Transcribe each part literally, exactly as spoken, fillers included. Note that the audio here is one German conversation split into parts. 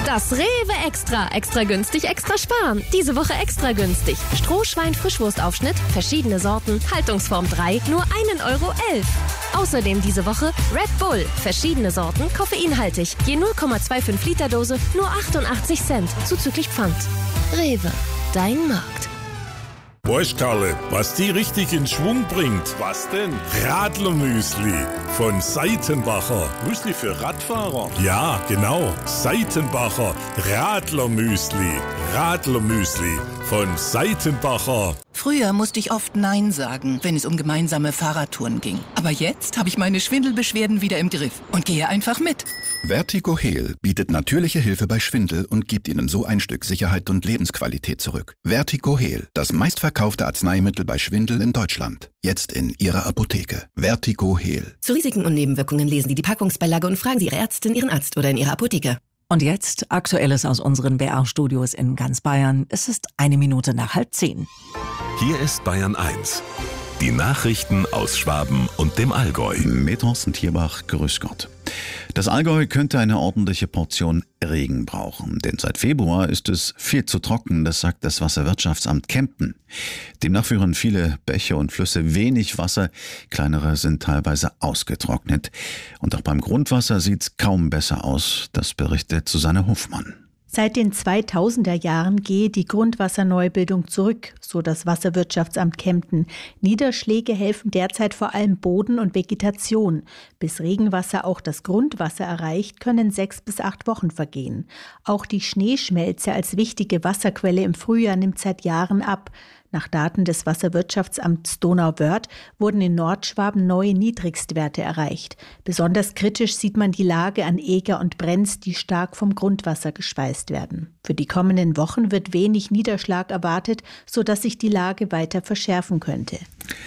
Das Rewe Extra. Extra günstig, extra sparen. Diese Woche extra günstig. Strohschwein-Frischwurstaufschnitt, verschiedene Sorten, Haltungsform drei, nur ein Euro elf. Außerdem diese Woche Red Bull, verschiedene Sorten, koffeinhaltig. Je null Komma fünfundzwanzig Liter Dose, nur achtundachtzig Cent, zuzüglich Pfand. Rewe, dein Markt. Bosch, Karle, was die richtig in Schwung bringt. Was denn? Radlermüsli von Seitenbacher. Müsli für Radfahrer? Ja, genau. Seitenbacher Radlermüsli. Radlermüsli von Seitenbacher. Früher musste ich oft Nein sagen, wenn es um gemeinsame Fahrradtouren ging. Aber jetzt habe ich meine Schwindelbeschwerden wieder im Griff und gehe einfach mit. Vertigo Heal bietet natürliche Hilfe bei Schwindel und gibt Ihnen so ein Stück Sicherheit und Lebensqualität zurück. Vertigo Heal, das meistverkaufte Arzneimittel bei Schwindel in Deutschland. Jetzt in Ihrer Apotheke. Vertigo Heal. Zu Risiken und Nebenwirkungen lesen Sie die Packungsbeilage und fragen Sie Ihre Ärztin, Ihren Arzt oder in Ihrer Apotheke. Und jetzt Aktuelles aus unseren B R-Studios in ganz Bayern. Es ist eine Minute nach halb zehn. Hier ist Bayern eins. Die Nachrichten aus Schwaben und dem Allgäu. Mit Thorsten Tierbach, grüß Gott. Das Allgäu könnte eine ordentliche Portion Regen brauchen, denn seit Februar ist es viel zu trocken, das sagt das Wasserwirtschaftsamt Kempten. Demnach führen viele Bäche und Flüsse wenig Wasser, kleinere sind teilweise ausgetrocknet. Und auch beim Grundwasser sieht's kaum besser aus, das berichtet Susanne Hofmann. Seit den zweitausender Jahren gehe die Grundwasserneubildung zurück, so das Wasserwirtschaftsamt Kempten. Niederschläge helfen derzeit vor allem Boden und Vegetation. Bis Regenwasser auch das Grundwasser erreicht, können sechs bis acht Wochen vergehen. Auch die Schneeschmelze als wichtige Wasserquelle im Frühjahr nimmt seit Jahren ab. Nach Daten des Wasserwirtschaftsamts Donauwörth wurden in Nordschwaben neue Niedrigstwerte erreicht. Besonders kritisch sieht man die Lage an Eger und Brenz, die stark vom Grundwasser gespeist werden. Für die kommenden Wochen wird wenig Niederschlag erwartet, sodass sich die Lage weiter verschärfen könnte.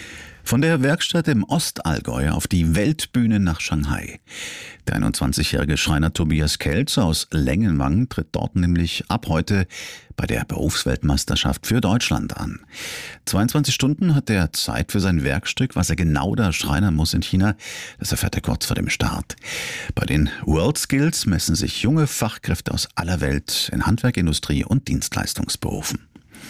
Von der Werkstatt im Ostallgäu auf die Weltbühne nach Shanghai. Der einundzwanzigjährige Schreiner Tobias Kelz aus Lengenwang tritt dort nämlich ab heute bei der Berufsweltmeisterschaft für Deutschland an. zweiundzwanzig Stunden hat er Zeit für sein Werkstück, was er genau da schreinern muss in China. Das erfährt er kurz vor dem Start. Bei den World Skills messen sich junge Fachkräfte aus aller Welt in Handwerk, Industrie und Dienstleistungsberufen.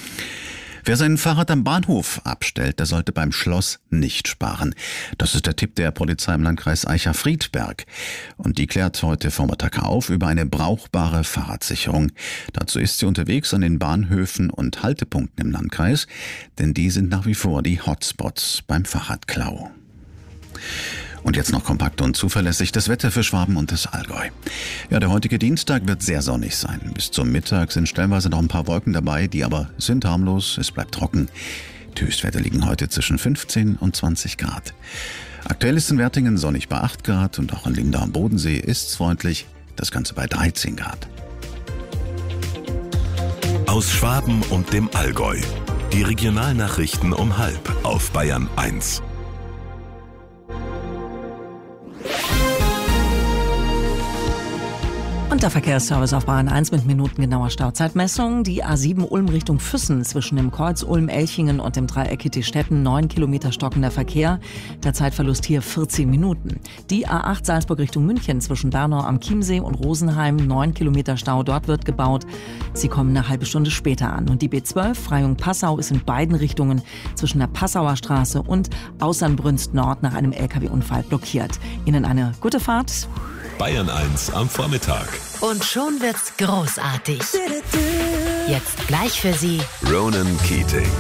Wer sein Fahrrad am Bahnhof abstellt, der sollte beim Schloss nicht sparen. Das ist der Tipp der Polizei im Landkreis Eicher-Friedberg. Und die klärt heute Vormittag auf über eine brauchbare Fahrradsicherung. Dazu ist sie unterwegs an den Bahnhöfen und Haltepunkten im Landkreis, denn die sind nach wie vor die Hotspots beim Fahrradklau. Und jetzt noch kompakt und zuverlässig das Wetter für Schwaben und das Allgäu. Ja, der heutige Dienstag wird sehr sonnig sein. Bis zum Mittag sind stellenweise noch ein paar Wolken dabei, die aber sind harmlos, es bleibt trocken. Die Höchstwerte liegen heute zwischen fünfzehn und zwanzig Grad. Aktuell ist in Wertingen sonnig bei acht Grad und auch in Lindau am Bodensee ist es freundlich, das Ganze bei dreizehn Grad. Aus Schwaben und dem Allgäu. Die Regionalnachrichten um halb auf Bayern eins. Und der Verkehrsservice auf Bayern eins mit minutengenauer Stauzeitmessung. Die A sieben Ulm Richtung Füssen zwischen dem Kreuz Ulm-Elchingen und dem Dreieck Kitty-Stetten. neun Kilometer stockender Verkehr. Der Zeitverlust hier vierzehn Minuten. Die A acht Salzburg Richtung München zwischen Bernau am Chiemsee und Rosenheim. neun Kilometer Stau, dort wird gebaut. Sie kommen eine halbe Stunde später an. Und die B zwölf Freyung-Passau ist in beiden Richtungen zwischen der Passauer Straße und Außernbrünst Nord nach einem L K W-Unfall blockiert. Ihnen eine gute Fahrt. Bayern eins am Vormittag. Und schon wird's großartig. Jetzt gleich für Sie Ronan Keating.